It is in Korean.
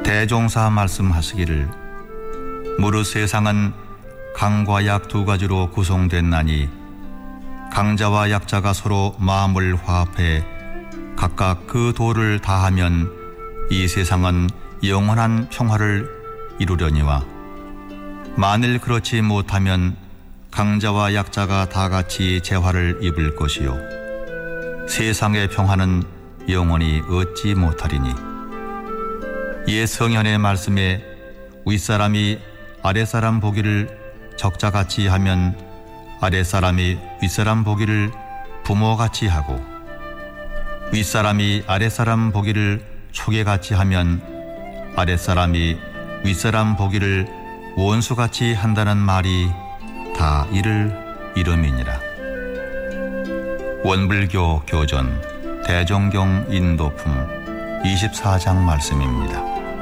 대종사 말씀하시기를 무릇 세상은 강과 약 두 가지로 구성됐나니 강자와 약자가 서로 마음을 화합해 각각 그 도를 다하면 이 세상은 영원한 평화를 이루려니와 만일 그렇지 못하면 강자와 약자가 다 같이 재화를 입을 것이요 세상의 평화는 영원히 얻지 못하리니 옛 성현의 말씀에 윗사람이 아랫사람 보기를 적자같이 하면 아랫사람이 윗사람 보기를 부모같이 하고 윗사람이 아랫사람 보기를 초계같이 하면 아랫사람이 윗사람 보기를 원수같이 한다는 말이 다 이를 이름이니라. 원불교 교전 대종경 인도품 24장 말씀입니다.